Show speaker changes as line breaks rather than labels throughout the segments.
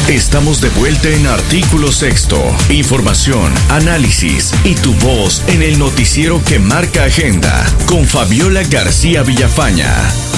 Estamos de vuelta en Artículo Sexto. Información, análisis y tu voz en el noticiero que marca agenda con Fabiola García Villafaña.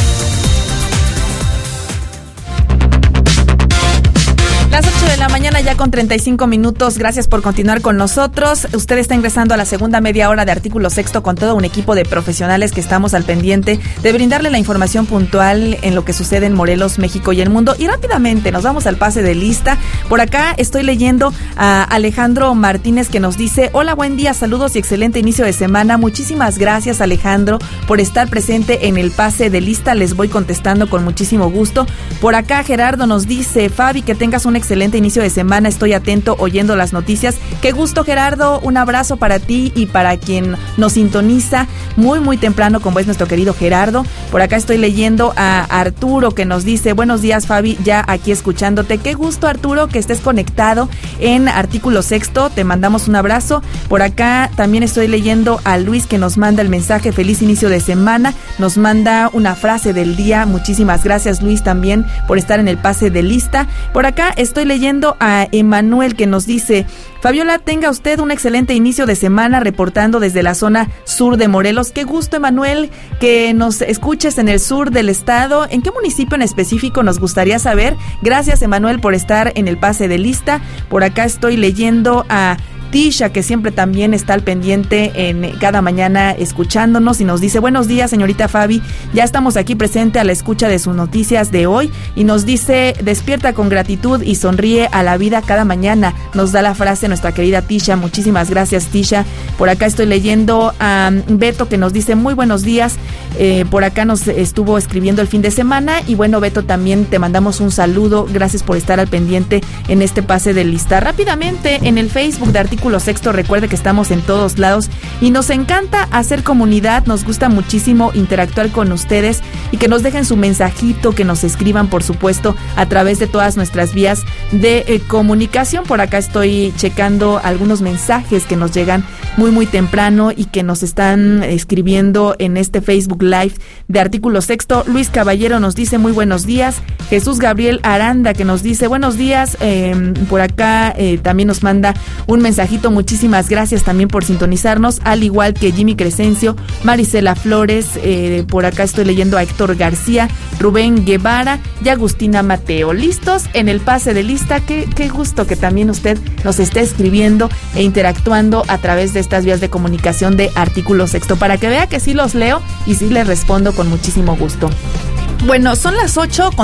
Las 8 de la mañana ya con 35 minutos. Gracias por continuar con nosotros. Usted está ingresando a la segunda media hora de Artículo Sexto con todo un equipo de profesionales que estamos al pendiente de brindarle la información puntual en lo que sucede en Morelos, México y el mundo. Y rápidamente nos vamos al pase de lista. Por acá estoy leyendo a Alejandro Martínez que nos dice: hola, buen día, saludos y excelente inicio de semana. Muchísimas gracias, Alejandro, por estar presente en el pase de lista. Les voy contestando con muchísimo gusto. Por acá Gerardo nos dice: Fabi, que tengas un excelente inicio de semana, estoy atento oyendo las noticias. Qué gusto, Gerardo, un abrazo para ti y para quien nos sintoniza muy temprano, como es nuestro querido Gerardo. Por acá estoy leyendo a Arturo que nos dice: buenos días, Fabi, ya aquí escuchándote. Qué gusto, Arturo, que estés conectado en Artículo Sexto, te mandamos un abrazo. Por acá también estoy leyendo a Luis que nos manda el mensaje: feliz inicio de semana, nos manda una frase del día. Muchísimas gracias, Luis, también por estar en el pase de lista. Por acá estoy leyendo a Emanuel que nos dice: Fabiola, tenga usted un excelente inicio de semana, reportando desde la zona sur de Morelos. Qué gusto, Emanuel, que nos escuches en el sur del estado. ¿En qué municipio en específico nos gustaría saber? Gracias, Emanuel, por estar en el pase de lista. Por acá estoy leyendo a Tisha, que siempre también está al pendiente en cada mañana escuchándonos y nos dice: buenos días, señorita Fabi, ya estamos aquí presente a la escucha de sus noticias de hoy, y nos dice: despierta con gratitud y sonríe a la vida cada mañana. Nos da la frase nuestra querida Tisha. Muchísimas gracias, Tisha. Por acá estoy leyendo a Beto que nos dice: muy buenos días, por acá nos estuvo escribiendo el fin de semana, y bueno, Beto, también te mandamos un saludo, gracias por estar al pendiente en este pase de lista. Rápidamente en el Facebook de Artículo Sexto, recuerde que estamos en todos lados y nos encanta hacer comunidad, nos gusta muchísimo interactuar con ustedes y que nos dejen su mensajito, que nos escriban, por supuesto, a través de todas nuestras vías de comunicación. Por acá estoy checando algunos mensajes que nos llegan muy temprano y que nos están escribiendo en este Facebook Live de Artículo Sexto. Luis Caballero nos dice: muy buenos días. Jesús Gabriel Aranda que nos dice: buenos días. Por acá también nos manda un mensajito. Muchísimas gracias también por sintonizarnos, al igual que Jimmy Crescencio, Marisela Flores. Por acá estoy leyendo a Héctor García, Rubén Guevara y Agustina Mateo. Listos en el pase de lista. Qué gusto que también usted nos esté escribiendo e interactuando a través de estas vías de comunicación de Artículo Sexto, para que vea que sí los leo y sí les respondo con muchísimo gusto. Bueno, son las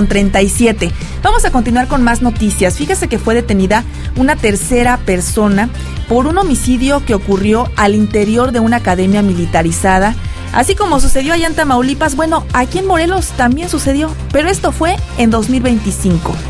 8:37. Vamos a continuar con más noticias. Fíjese que fue detenida una tercera persona por un homicidio que ocurrió al interior de una academia militarizada. Así como sucedió allá en Tamaulipas, bueno, aquí en Morelos también sucedió, pero esto fue en 2025.